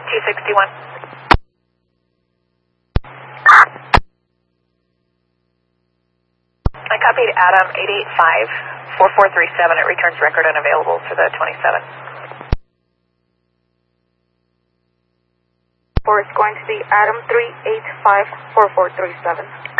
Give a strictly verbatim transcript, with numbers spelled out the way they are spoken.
two sixty-one. I copied Adam eight eight five, four four three seven. It returns record unavailable for the twenty-seven. Or it's going to be Adam three eight five, four four three seven.